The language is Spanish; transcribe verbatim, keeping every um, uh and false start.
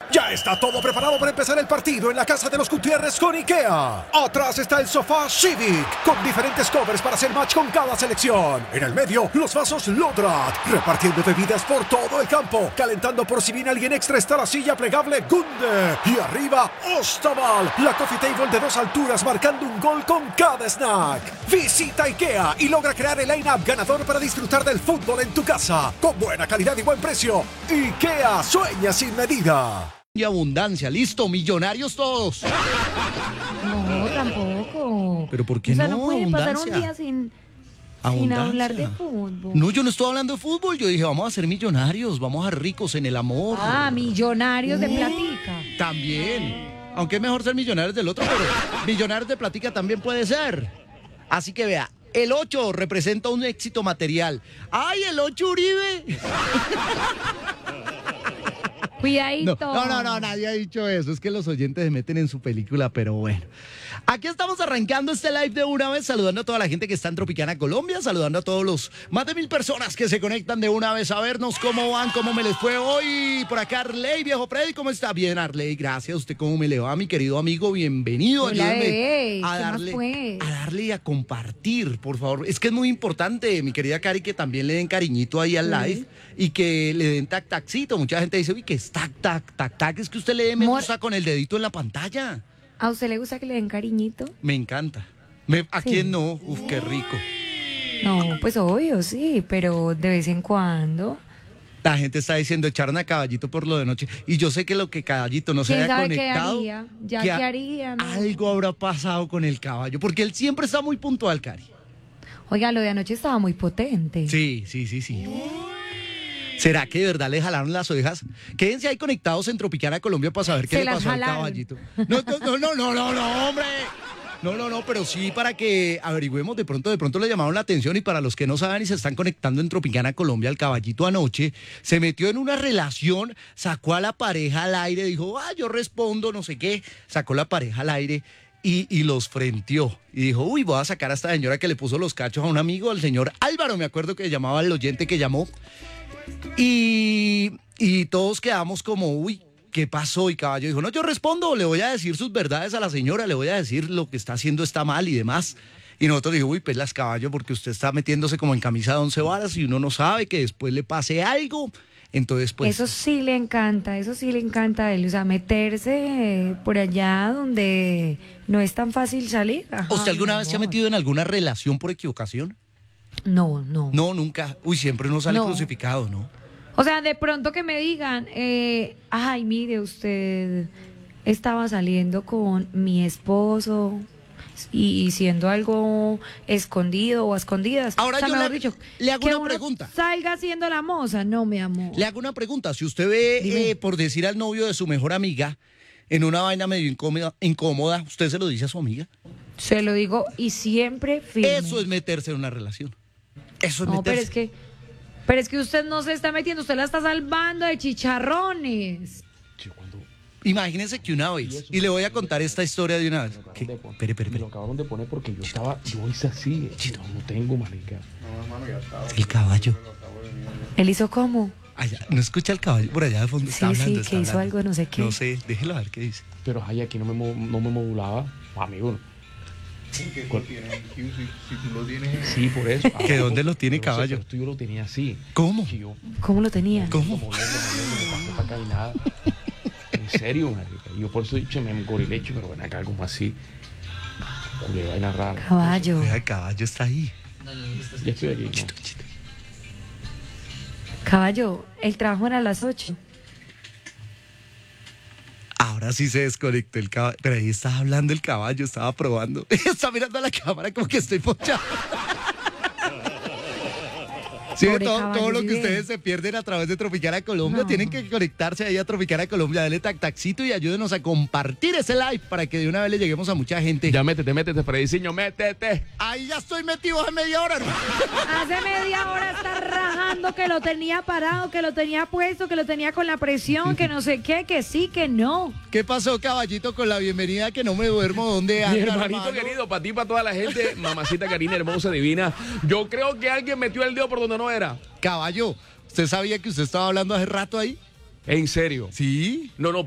Ya está todo preparado para empezar el partido en la casa de los Gutiérrez con IKEA. Atrás está el sofá Civic, con diferentes covers para hacer match con cada selección. En el medio, los vasos Lodrat, repartiendo bebidas por todo el campo. Calentando por si viene alguien extra está la silla plegable Gunde. Y arriba, Ostaval, la coffee table de dos alturas marcando un gol con cada snack. Visita IKEA y logra crear el line-up ganador para disfrutar del fútbol en tu casa. Con buena calidad y buen precio. IKEA, sueña sin medida. Y abundancia, listo, millonarios todos. No, tampoco. ¿Pero por qué o sea, no? no puede pasar Abundancia. un día sin, sin Abundancia. hablar de fútbol. No, yo no estoy hablando de fútbol, yo dije, vamos a ser millonarios, vamos a ser ricos en el amor. Ah, millonarios de platica. También, aunque es mejor ser millonarios del otro, pero millonarios de platica también puede ser. Así que vea, el ocho representa un éxito material. ¡Ay, el ocho Uribe! Cuidadito. No, no, no, no, nadie ha dicho eso. Es que los oyentes se meten en su película, pero bueno. Aquí estamos arrancando este live de una vez, saludando a toda la gente que está en Tropicana, Colombia, saludando a todos los más de mil personas que se conectan de una vez a vernos cómo van, cómo me les fue hoy. Por acá, Arley, viejo Freddy, ¿cómo está? Bien, Arley, gracias. ¿Usted cómo me le va, mi querido amigo? Bienvenido. Hola, Ayúdeme bebé. a ¿Qué más, darle, pues? a darle y a compartir, por favor. Es que es muy importante, mi querida Cari, que también le den cariñito ahí al live y que le den tac tacito. Mucha gente dice, uy, que es tac tac tac tac, es que usted le dé me Mor- gusta con el dedito en la pantalla. ¿A usted le gusta que le den cariñito? Me encanta. Me- ¿A Sí. quién no? Uf, qué rico. No, pues obvio, sí, pero de vez en cuando. La gente está diciendo, echaron a Caballito por lo de noche. Y yo sé que lo que Caballito no se ¿Quién haya sabe qué conectado. haría? Ya que qué a- haría, ¿no? Algo habrá pasado con el caballo. Porque él siempre está muy puntual, Cari. Oiga, lo de anoche estaba muy potente. Sí, sí, sí, sí. ¿Será que de verdad le jalaron las orejas? Quédense ahí conectados en Tropicana Colombia para saber qué Se le las pasó al jalaron. caballito. No, no, no, no, no, no, no, hombre. No, no, no, pero sí para que averigüemos, de pronto, de pronto le llamaron la atención y para los que no saben y se están conectando en Tropicana Colombia, el caballito anoche se metió en una relación, sacó a la pareja al aire, dijo, ah, yo respondo, no sé qué, sacó la pareja al aire y, y los frenteó y dijo, uy, voy a sacar a esta señora que le puso los cachos a un amigo, al señor Álvaro, me acuerdo que llamaba al oyente que llamó. Y, y todos quedamos como, uy, ¿qué pasó? Y Caballo dijo, no, yo respondo, le voy a decir sus verdades a la señora, le voy a decir lo que está haciendo está mal y demás. Y nosotros dijimos, uy, pelas Caballo, porque usted está metiéndose como en camisa de once varas y uno no sabe que después le pase algo. Entonces, pues... Eso sí le encanta, eso sí le encanta a él, o sea, meterse por allá donde no es tan fácil salir. Ajá, ¿Usted alguna mi vez se ha amor. metido en alguna relación por equivocación? No, no. No, nunca. Uy, siempre uno sale No. crucificado, ¿no? O sea, de pronto que me digan, eh, ay, mire, usted estaba saliendo con mi esposo y siendo algo escondido o a escondidas. Ahora O sea, yo mejor le- dicho, le hago que una uno pregunta. Salga siendo la moza, no, mi amor. Le hago una pregunta. Si usted ve, Dime. eh, por decir al novio de su mejor amiga, en una vaina medio incómoda, incómoda, ¿usted se lo dice a su amiga? Se lo digo y siempre firme. Eso es meterse en una relación. Eso es No, pero meterse. es que, pero es que usted no se está metiendo, usted la está salvando de chicharrones. Imagínese que una vez, y le voy a contar esta historia de una vez. ¿Qué? de poner. Espere, espere, Me lo espere. acabaron de poner porque yo estaba, yo hice así, Chito. no tengo marica. El caballo. ¿Él hizo cómo? Allá, ¿no escucha el caballo por allá de fondo? Sí, Está hablando, sí, está que hizo hablando. algo, no sé qué. No sé, déjelo a ver qué dice. Pero ay, aquí no me, mo- no me modulaba, amigo. Que tú tienes el Q, si, si tú lo tienes. Sí, por eso. ¿Que dónde lo tiene, Yo no sé, caballo? pero esto yo lo tenía así. ¿Cómo? Que yo ¿Cómo lo tenía? ¿Cómo? moviendo, moviendo, me pasé para acá y nada. En serio, marica. Y yo por eso he dicho, me engorilecho, pero ven acá como así. Culé vaina rara. Caballo. Vea, el caballo está ahí. Ya estoy aquí. ¿no? Chito, chito. Caballo, el trabajo era a las ocho. Ahora sí se desconectó el caballo. Pero ahí estaba hablando el caballo, estaba probando. Está mirando a la cámara como que estoy pochado. Sí, Pobre todo, caballo, todo lo ¿sí que ve? ustedes se pierden a través de Tropicana Colombia, No. tienen que conectarse ahí a Tropicana Colombia, dale tac taxito y ayúdenos a compartir ese live para que de una vez le lleguemos a mucha gente. Ya métete, métete, Frediciño, métete. Ahí ya estoy metido hace media hora, hermano. Hace media hora está rajando que lo tenía parado, que lo tenía puesto, que lo tenía con la presión, que no sé qué, que sí, que no. ¿Qué pasó, caballito, con la bienvenida que no me duermo? ¿Dónde Mi anda, hermanito hermano? querido, para ti, para toda la gente, mamacita Karina, hermosa, divina. Yo creo que alguien metió el dedo por donde no era. Caballo, ¿usted sabía que usted estaba hablando hace rato ahí? En serio. Sí. No, no,